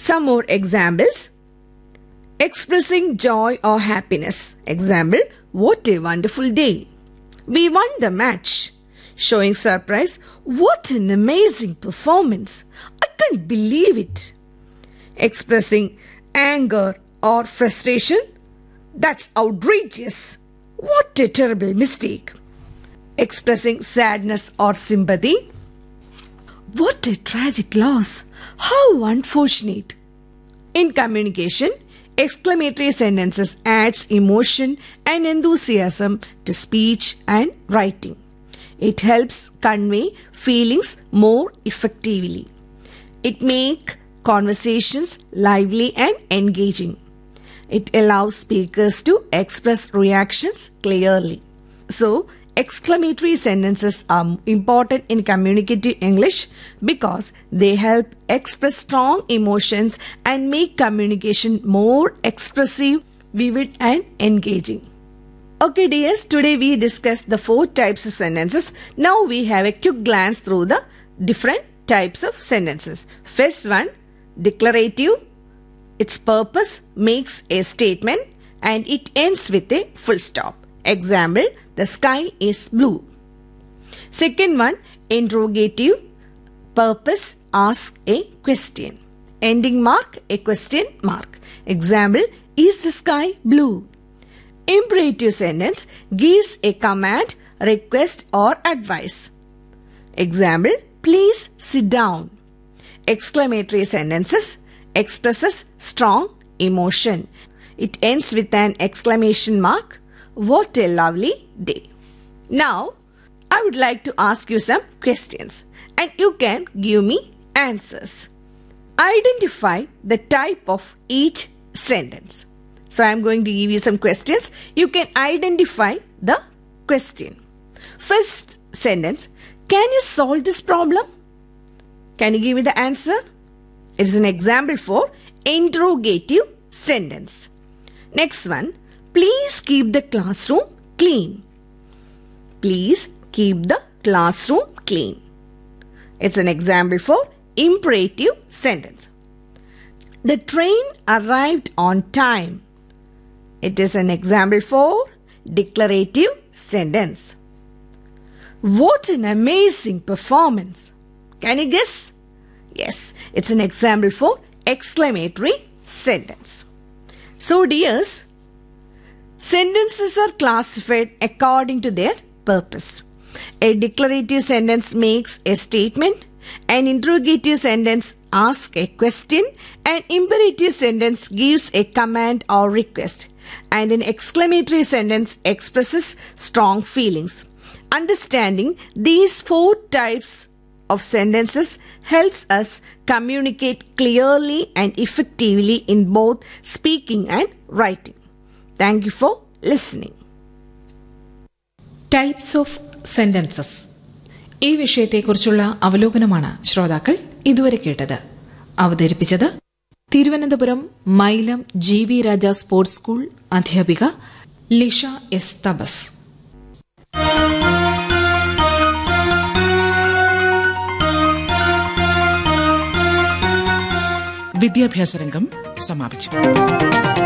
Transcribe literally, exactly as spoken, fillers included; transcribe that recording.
Some more examples. Expressing joy or happiness. Example, what a wonderful day. We won the match. Showing surprise, what an amazing performance. I can't believe it. Expressing anger or frustration. That's outrageous. What a terrible mistake. Expressing sadness or sympathy. What a tragic loss. How unfortunate. In communication, exclamatory sentences adds emotion and enthusiasm to speech and writing. It helps convey feelings more effectively. It makes conversations lively and engaging. It allows speakers to express reactions clearly. So, exclamatory sentences are important in communicative English because they help express strong emotions and make communication more expressive, vivid and engaging. Okay dears, today we discussed the four types of sentences. Now we have a quick glance through the different types of sentences. First one, declarative. Its purpose makes a statement and it ends with a full stop. Example, the sky is blue. Second one, interrogative. Purpose, ask a question. Ending mark, a question mark. Example, is the sky blue? Imperative sentence gives a command, request or advice. Example, please sit down. Exclamatory sentences expresses strong emotion. It ends with an exclamation mark. What a lovely day. Now, I would like to ask you some questions and you can give me answers. Identify the type of each sentence. So, I am going to give you some questions. You can identify the question. First sentence, can you solve this problem? Can you give me the answer? It is an example for interrogative sentence. Next one, please keep the classroom clean. Please keep the classroom clean. It's an example for imperative sentence. The train arrived on time. It is an example for declarative sentence. What an amazing performance. Can you guess? Yes, it's an example for exclamatory sentence. So dears, sentences are classified according to their purpose. A declarative sentence makes a statement, an interrogative sentence asks a question, an imperative sentence gives a command or request, and an exclamatory sentence expresses strong feelings. Understanding these four types of sentences helps us communicate clearly and effectively in both speaking and writing. Thank you for listening. Types of sentences. ഈ വിഷയത്തെക്കുറിച്ചുള്ള അവലോകനമാണ് ശ്രോതാക്കൾ ഇതുവരെ കേട്ടത്. അവതരിപ്പിച്ചത് Thiruvananthapuram Mylam G V രാജ sports school അധ്യാപിക Lisha S തബസ്. വിദ്യാഭ്യാസ രംഗം സമാപിച്ചു.